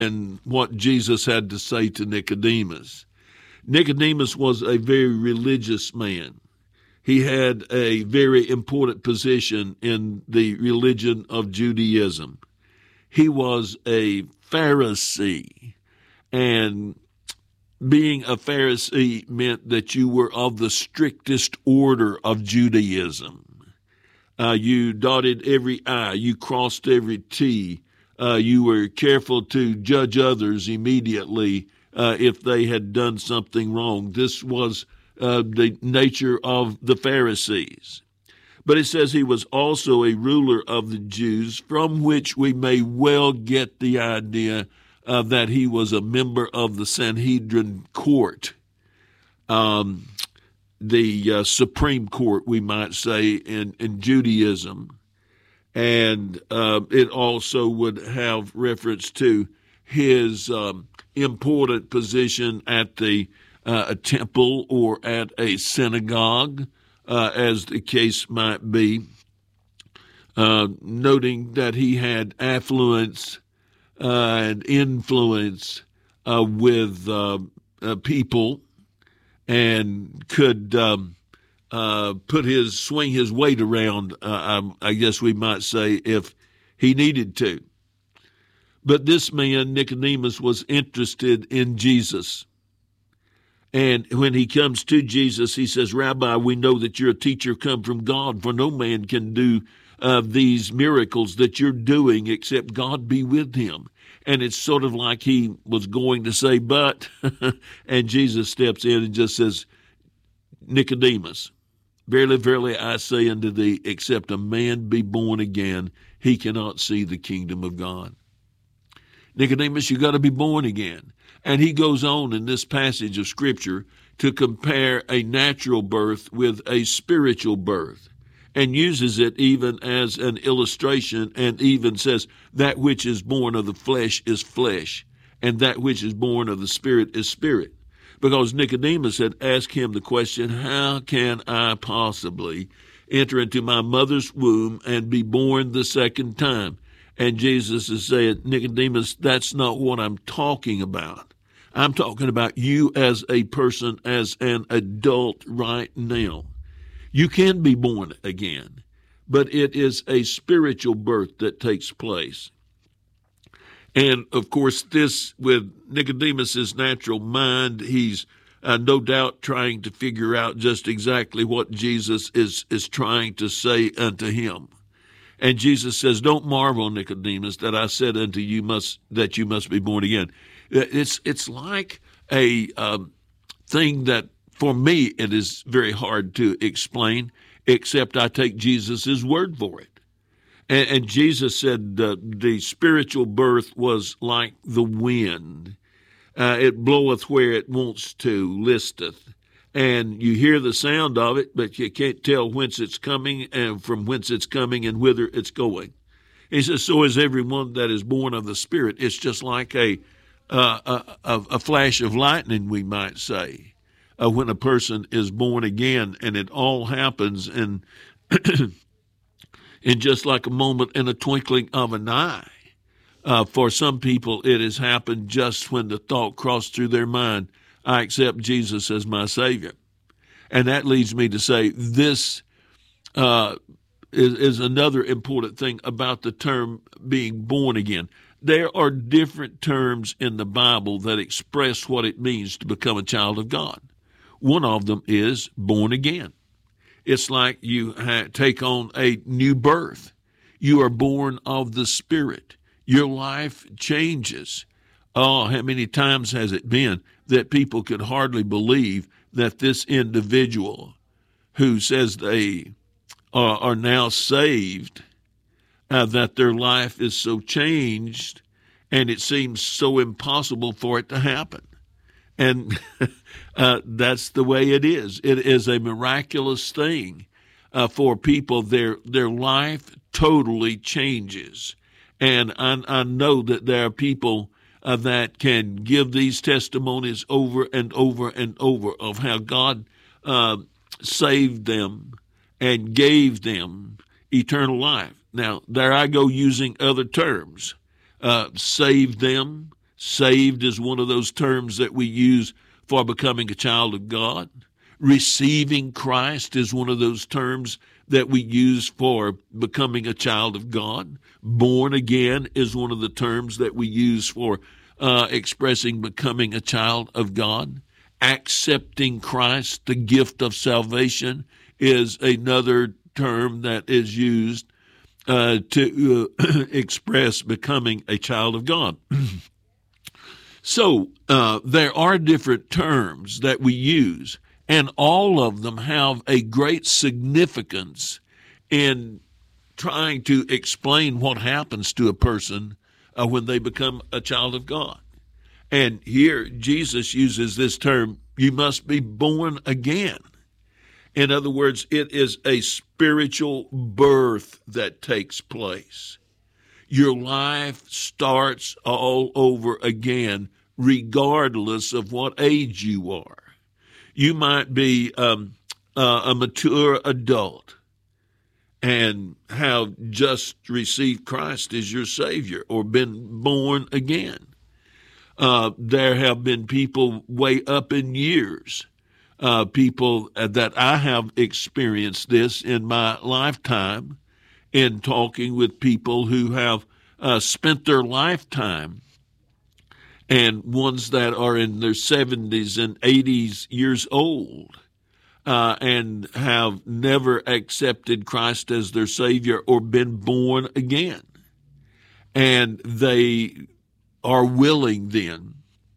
and what Jesus had to say to Nicodemus. Nicodemus was a very religious man. He had a very important position in the religion of Judaism. He was a Pharisee, and being a Pharisee meant that you were of the strictest order of Judaism. You dotted every I, you crossed every T. You were careful to judge others immediately if they had done something wrong. This was the nature of the Pharisees. But it says he was also a ruler of the Jews, from which we may well get the idea that he was a member of the Sanhedrin court, the Supreme Court, we might say, in Judaism. And it also would have reference to his important position at the a temple or at a synagogue, as the case might be, noting that he had affluence and influence with people and could swing his weight around, I guess we might say, if he needed to. But this man, Nicodemus, was interested in Jesus. And when he comes to Jesus, he says, Rabbi, we know that you're a teacher come from God, for no man can do these miracles that you're doing except God be with him. And it's sort of like he was going to say, but, and Jesus steps in and just says, Nicodemus, verily, verily, I say unto thee, except a man be born again, he cannot see the kingdom of God. Nicodemus, you got to be born again. And he goes on in this passage of Scripture to compare a natural birth with a spiritual birth, and uses it even as an illustration, and even says, that which is born of the flesh is flesh, and that which is born of the Spirit is spirit. Because Nicodemus had asked him the question, how can I possibly enter into my mother's womb and be born the second time? And Jesus is saying, Nicodemus, that's not what I'm talking about. I'm talking about you as a person, as an adult right now. You can be born again, but it is a spiritual birth that takes place. And, of course, this, with Nicodemus's natural mind, he's no doubt trying to figure out just exactly what Jesus is trying to say unto him. And Jesus says, don't marvel, Nicodemus, that I said unto you that you must be born again. It's like a thing that, for me, it is very hard to explain, except I take Jesus' word for it. And Jesus said the spiritual birth was like the wind. It bloweth where it wants to, listeth. And you hear the sound of it, but you can't tell whence it's coming and from whence it's coming and whither it's going. He says, so is everyone that is born of the Spirit. It's just like a flash of lightning, we might say, when a person is born again, and it all happens in just like a moment, in a twinkling of an eye. For some people, it has happened just when the thought crossed through their mind, I accept Jesus as my Savior. And that leads me to say this is another important thing about the term being born again. There are different terms in the Bible that express what it means to become a child of God. One of them is born again. It's like you take on a new birth. You are born of the Spirit. Your life changes. Oh, how many times has it been that people could hardly believe that this individual who says they are now saved, that their life is so changed, and it seems so impossible for it to happen. And that's the way it is. It is a miraculous thing for people. Their life totally changes. And I know that there are people that can give these testimonies over and over and over of how God saved them and gave them eternal life. Now, there I go using other terms. Saved them, Saved is one of those terms that we use for becoming a child of God. Receiving Christ is one of those terms that we use for becoming a child of God. Born again is one of the terms that we use for expressing becoming a child of God. Accepting Christ, the gift of salvation, is another term that is used to express becoming a child of God. So there are different terms that we use, and all of them have a great significance in trying to explain what happens to a person when they become a child of God. And here Jesus uses this term, you must be born again. In other words, it is a spiritual birth that takes place. Your life starts all over again, regardless of what age you are. You might be a mature adult and have just received Christ as your Savior or been born again. There have been people way up in years, people that I have experienced this in my lifetime in talking with people who have spent their lifetime, and ones that are in their 70s and 80s years old and have never accepted Christ as their Savior or been born again. And they are willing then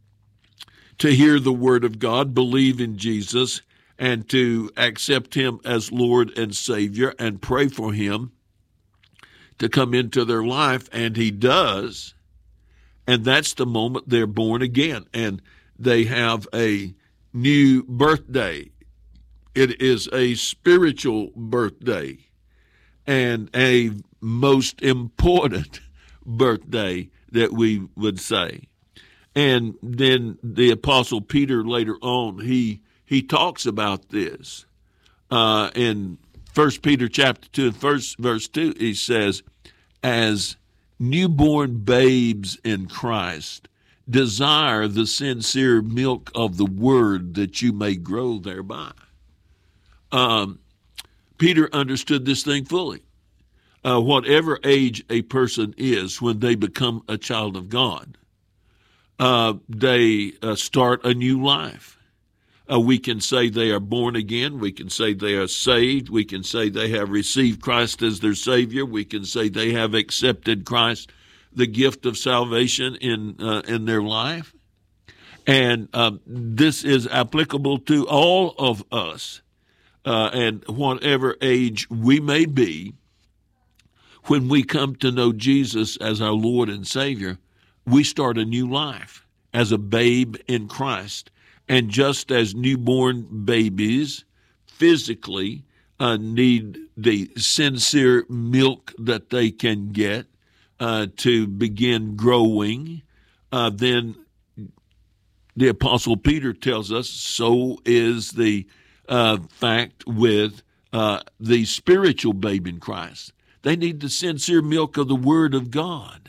to hear the word of God, believe in Jesus, and to accept him as Lord and Savior and pray for him to come into their life, and he does. And that's the moment they're born again, and they have a new birthday. It is a spiritual birthday and a most important birthday that we would say. And then the Apostle Peter later on, he talks about this. In 1 Peter chapter 2 and verse 2, he says, as newborn babes in Christ, desire the sincere milk of the word that you may grow thereby. Peter understood this thing fully. Whatever age a person is when they become a child of God, they start a new life. We can say they are born again. We can say they are saved. We can say they have received Christ as their Savior. We can say they have accepted Christ, the gift of salvation in their life. And this is applicable to all of us. And whatever age we may be, when we come to know Jesus as our Lord and Savior, we start a new life as a babe in Christ. And just as newborn babies physically need the sincere milk that they can get to begin growing, then the Apostle Peter tells us so is the fact with the spiritual babe in Christ. They need the sincere milk of the Word of God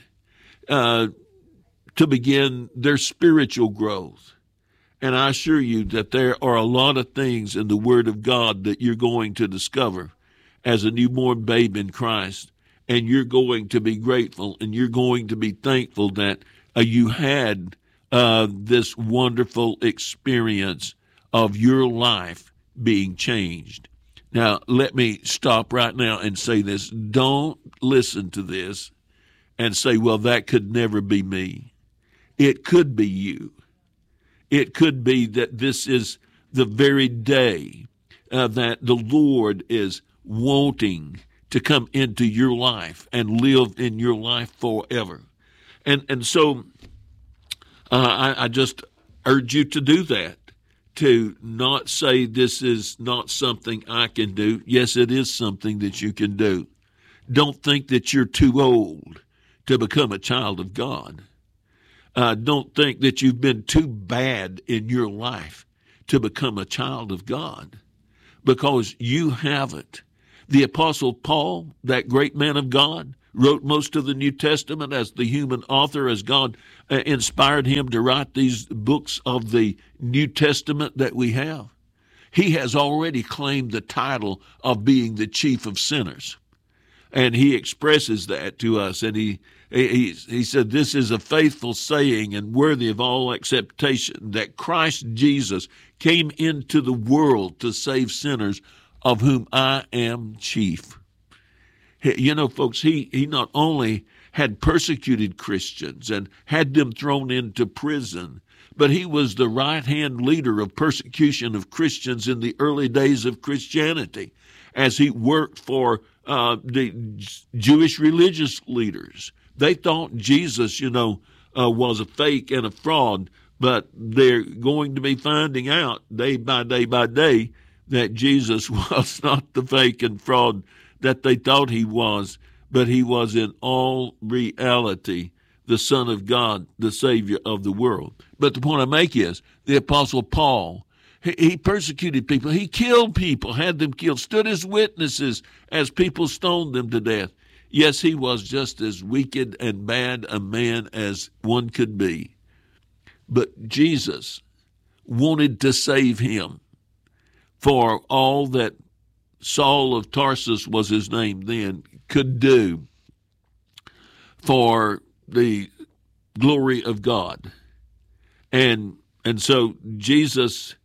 to begin their spiritual growth. And I assure you that there are a lot of things in the Word of God that you're going to discover as a newborn babe in Christ, and you're going to be grateful and you're going to be thankful that you had this wonderful experience of your life being changed. Now, let me stop right now and say this. Don't listen to this and say, well, that could never be me. It could be you. It could be that this is the very day that the Lord is wanting to come into your life and live in your life forever. And so I just urge you to do that, to not say this is not something I can do. Yes, it is something that you can do. Don't think that you're too old to become a child of God. Don't think that you've been too bad in your life to become a child of God, because you haven't. The Apostle Paul, that great man of God, wrote most of the New Testament as the human author, as God inspired him to write these books of the New Testament that we have. He has already claimed the title of being the chief of sinners. And he expresses that to us. And he said, this is a faithful saying and worthy of all acceptation, that Christ Jesus came into the world to save sinners, of whom I am chief. You know, folks, he not only had persecuted Christians and had them thrown into prison, but he was the right-hand leader of persecution of Christians in the early days of Christianity, as he worked for the Jewish religious leaders. They thought Jesus, was a fake and a fraud, but they're going to be finding out day by day that Jesus was not the fake and fraud that they thought he was, but he was in all reality the Son of God, the Savior of the world. But the point I make is, the Apostle Paul, he persecuted people. He killed people, had them killed, stood as witnesses as people stoned them to death. Yes, he was just as wicked and bad a man as one could be. But Jesus wanted to save him for all that Saul of Tarsus was his name then, could do for the glory of God. And so Jesus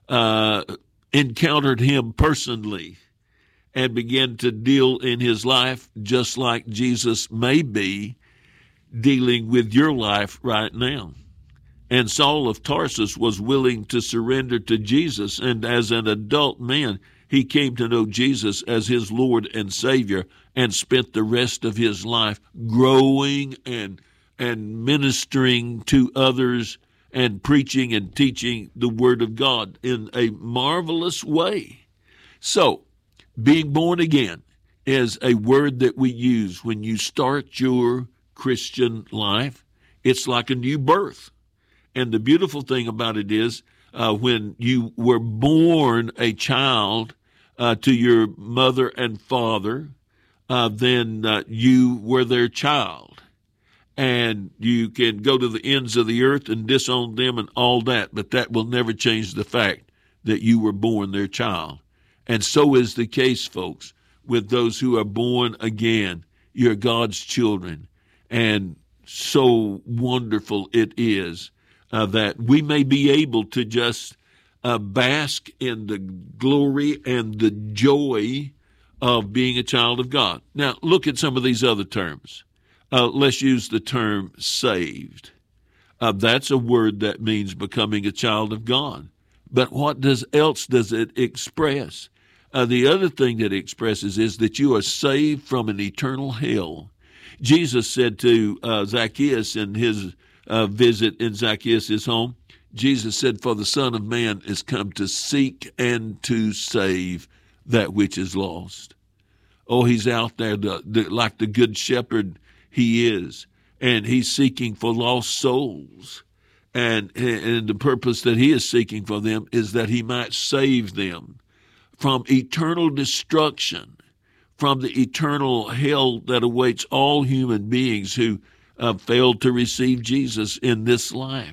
encountered him personally and began to deal in his life just like Jesus may be dealing with your life right now. And Saul of Tarsus was willing to surrender to Jesus, and as an adult man, he came to know Jesus as his Lord and Savior, and spent the rest of his life growing and ministering to others and preaching and teaching the Word of God in a marvelous way. So, being born again is a word that we use when you start your Christian life. It's like a new birth. And the beautiful thing about it is when you were born a child to your mother and father, then you were their child. And you can go to the ends of the earth and disown them and all that, but that will never change the fact that you were born their child. And so is the case, folks, with those who are born again. You're God's children. And so wonderful it is that we may be able to just bask in the glory and the joy of being a child of God. Now, look at some of these other terms. Let's use the term saved. That's a word that means becoming a child of God. But what else does it express? The other thing that it expresses is that you are saved from an eternal hell. Jesus said to Zacchaeus in his visit in Zacchaeus' home, Jesus said, "For the Son of Man is come to seek and to save that which is lost." Oh, he's out there like the good shepherd he is, and he's seeking for lost souls. And the purpose that he is seeking for them is that he might save them from eternal destruction, from the eternal hell that awaits all human beings who failed to receive Jesus in this life.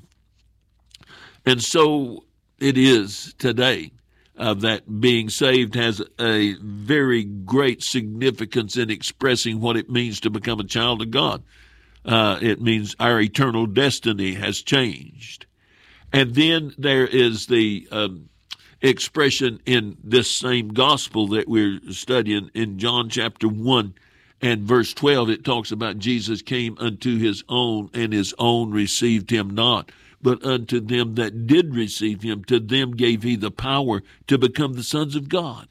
And so it is today that being saved has a very great significance in expressing what it means to become a child of God. It means our eternal destiny has changed. And then there is the expression in this same gospel that we're studying in John chapter 1 and verse 12. It talks about Jesus came unto his own, and his own received him not. But unto them that did receive him, to them gave he the power to become the sons of God.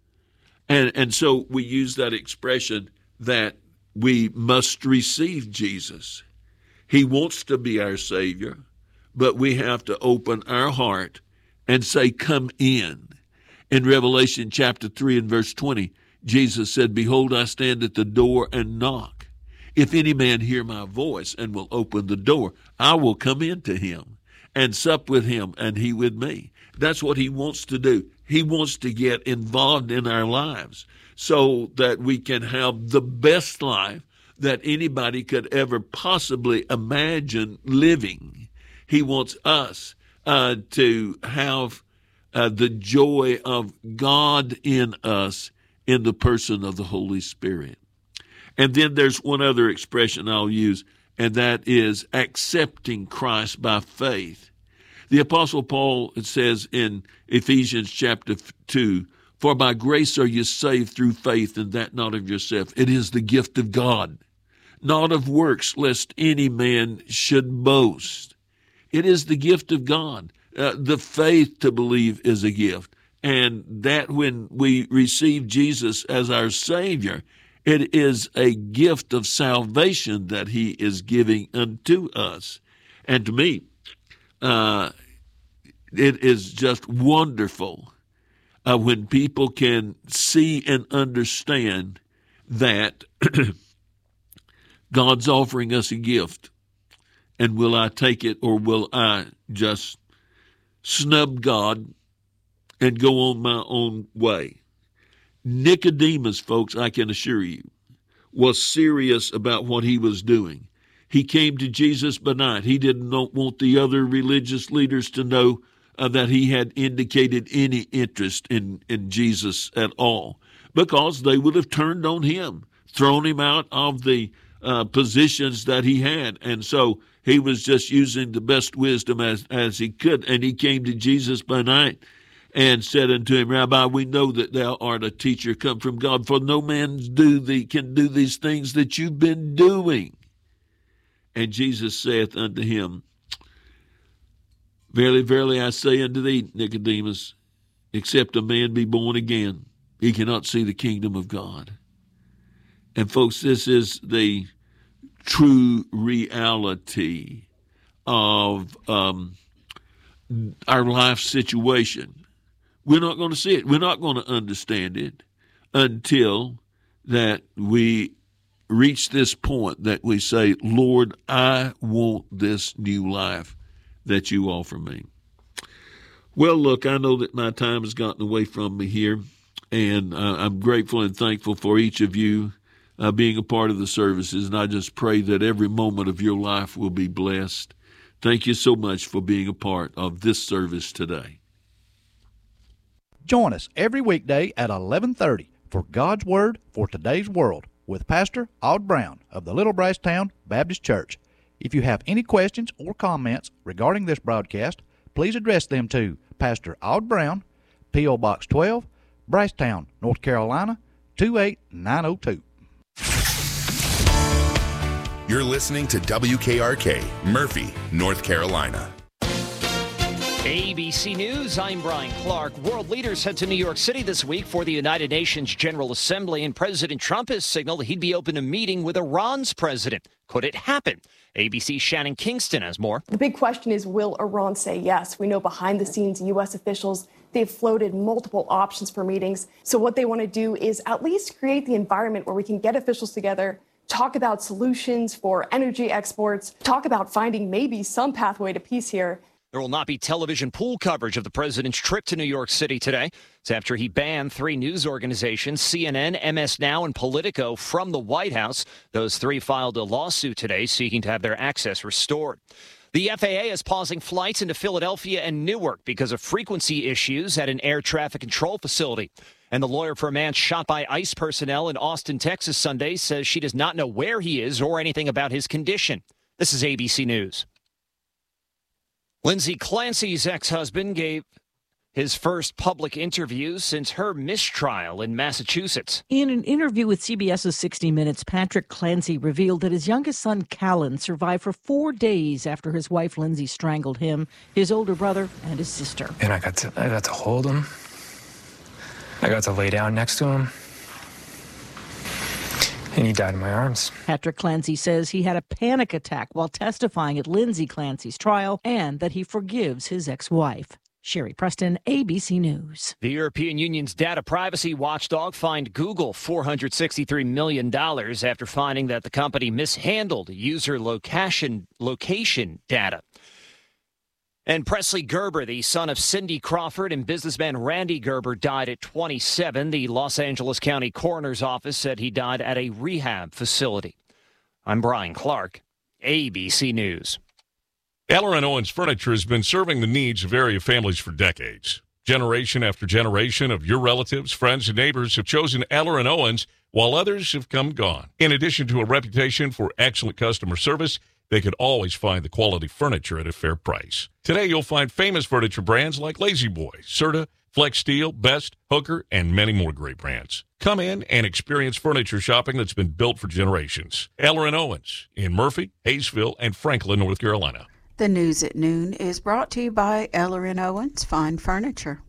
And so we use that expression that we must receive Jesus. He wants to be our Savior, but we have to open our heart and say, "Come in." In Revelation chapter 3 and verse 20, Jesus said, "Behold, I stand at the door and knock. If any man hear my voice and will open the door, I will come into him and sup with him and he with me." That's what he wants to do. He wants to get involved in our lives so that we can have the best life, that anybody could ever possibly imagine living. He wants us to have the joy of God in us in the person of the Holy Spirit. And then there's one other expression I'll use, and that is accepting Christ by faith. The Apostle Paul, it says in Ephesians chapter 2, "For by grace are you saved through faith, and that not of yourself. It is the gift of God, not of works, lest any man should boast." It is the gift of God. The faith to believe is a gift. And that when we receive Jesus as our Savior, it is a gift of salvation that he is giving unto us. And to me, it is just wonderful when people can see and understand that God's offering us a gift. And will I take it, or will I just snub God and go on my own way? Nicodemus, folks, I can assure you, was serious about what he was doing. He came to Jesus by night. He didn't want the other religious leaders to know that he had indicated any interest in Jesus at all, because they would have turned on him, thrown him out of the positions that he had. And so he was just using the best wisdom as he could. And he came to Jesus by night and said unto him, "Rabbi, we know that thou art a teacher come from God, for no man can do these things that you've been doing." And Jesus saith unto him, "Verily, verily, I say unto thee, Nicodemus, except a man be born again, he cannot see the kingdom of God." And folks, this is the true reality of our life situation. We're not going to see it. We're not going to understand it until that we reach this point that we say, "Lord, I want this new life that you offer me." Well, look, I know that my time has gotten away from me here, and I'm grateful and thankful for each of you being a part of the services, and I just pray that every moment of your life will be blessed. Thank you so much for being a part of this service today. Join us every weekday at 11:30 for God's Word for Today's World with Pastor Aud Brown of the Little Brasstown Baptist Church. If you have any questions or comments regarding this broadcast, please address them to Pastor Aud Brown, P.O. Box 12, Brasstown, North Carolina, 28902. You're listening to WKRK, Murphy, North Carolina. ABC News, I'm Brian Clark. World leaders head to New York City this week for the United Nations General Assembly, and President Trump has signaled he'd be open to meeting with Iran's president. Could it happen? ABC's Shannon Kingston has more. The big question is, will Iran say yes? We know behind the scenes, U.S. officials, they've floated multiple options for meetings. So what they want to do is at least create the environment where we can get officials together, talk about solutions for energy exports, talk about finding maybe some pathway to peace here. There will not be television pool coverage of the president's trip to New York City today. It's after he banned 3 news organizations, CNN, MS Now, and Politico, from the White House. Those 3 filed a lawsuit today seeking to have their access restored. The FAA is pausing flights into Philadelphia and Newark because of frequency issues at an air traffic control facility. And the lawyer for a man shot by ICE personnel in Austin, Texas Sunday says she does not know where he is or anything about his condition. This is ABC News. Lindsay Clancy's ex-husband gave his first public interview since her mistrial in Massachusetts. In an interview with CBS's 60 Minutes, Patrick Clancy revealed that his youngest son, Callan, survived for 4 days after his wife, Lindsay, strangled him, his older brother, and his sister. And I got to hold him. I got to lay down next to him. And he died in my arms. Patrick Clancy says he had a panic attack while testifying at Lindsay Clancy's trial, and that he forgives his ex-wife. Sherry Preston, ABC News. The European Union's data privacy watchdog fined Google $463 million after finding that the company mishandled user location data. And Presley Gerber, the son of Cindy Crawford and businessman Randy Gerber, died at 27. The Los Angeles County Coroner's Office said he died at a rehab facility. I'm Brian Clark, ABC News. Eller & Owens Furniture has been serving the needs of area families for decades. Generation after generation of your relatives, friends, and neighbors have chosen Eller & Owens, while others have come and gone. In addition to a reputation for excellent customer service, they could always find the quality furniture at a fair price. Today, you'll find famous furniture brands like Lazy Boy, Serta, Flex Steel, Best, Hooker, and many more great brands. Come in and experience furniture shopping that's been built for generations. Eller & Owens in Murphy, Hayesville, and Franklin, North Carolina. The News at Noon is brought to you by Eller & Owens Fine Furniture.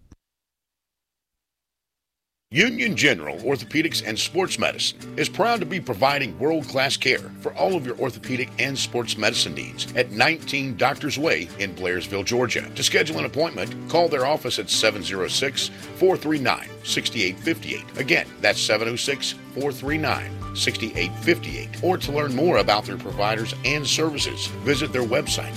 Union General Orthopedics and Sports Medicine is proud to be providing world-class care for all of your orthopedic and sports medicine needs at 19 Doctors Way in Blairsville, Georgia. To schedule an appointment, call their office at 706-439-6858. Again, that's 706-439-6858. Or to learn more about their providers and services, visit their website,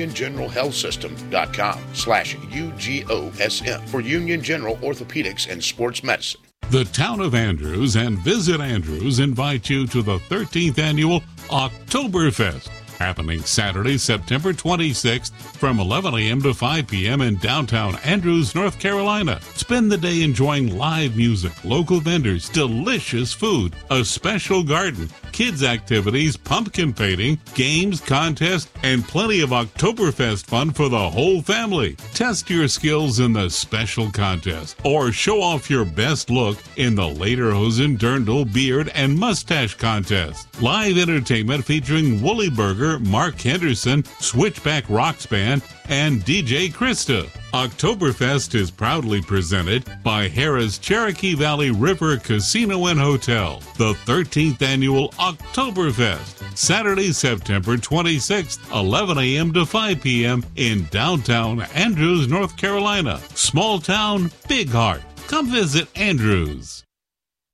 uniongeneralhealthsystem.com/UGOSM for Union General Orthopedics and Sports Medicine. The town of Andrews and Visit Andrews invite you to the 13th annual Oktoberfest, happening Saturday, September 26th from 11 a.m. to 5 p.m. in downtown Andrews, North Carolina. Spend the day enjoying live music, local vendors, delicious food, a special garden, kids activities, pumpkin painting, games, contests, and plenty of Oktoberfest fun for the whole family. Test your skills in the special contest or show off your best look in the Lederhosen, Dirndl, Beard, and Mustache contest. Live entertainment featuring Woolly Burger, Mark Henderson, Switchback Rocks Band, and DJ Krista. Oktoberfest is proudly presented by Harrah's Cherokee Valley River Casino and Hotel. The 13th annual Oktoberfest, Saturday, September 26th, 11 a.m. to 5 p.m. in downtown Andrews, North Carolina. Small town, big heart. Come visit Andrews.